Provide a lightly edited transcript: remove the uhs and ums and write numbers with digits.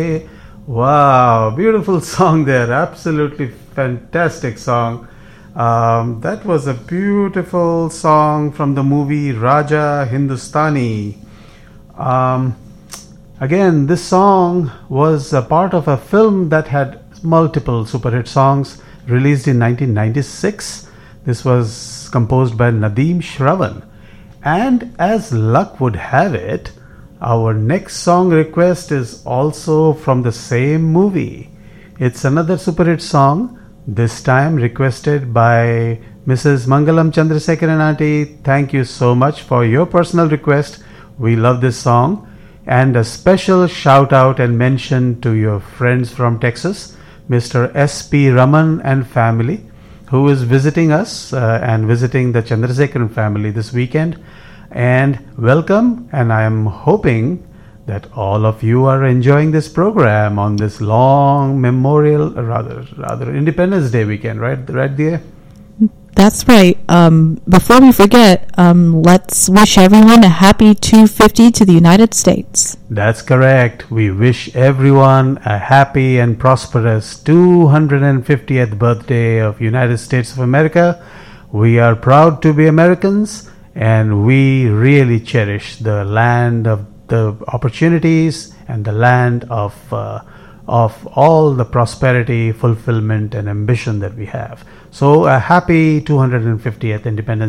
Wow, beautiful song there. Absolutely fantastic song. That was a beautiful song from the movie Raja Hindustani. Um, Again, this song was a part of a film that had multiple super hit songs released in 1996. This was composed by Nadeem Shravan. And as luck would have it, our next song request is also from the same movie. It's another super hit song, this time requested by Mrs. Mangalam Chandrasekharan Aunty. Thank you so much for your personal request. We love this song. And a special shout out and mention to your friends from Texas, Mr. S.P. Raman and family, who is visiting us and visiting the Chandrasekharan family this weekend. And welcome, and I am hoping that all of you are enjoying this program on this long memorial, rather Independence Day weekend, right dear? That's right. Before we forget, let's wish everyone a happy 250 to the United States. That's correct. We wish everyone a happy and prosperous 250th birthday of United States of America. We are proud to be Americans, and we really cherish the land of the opportunities and the land of all the prosperity, fulfillment, and ambition that we have. So a happy 250th Independence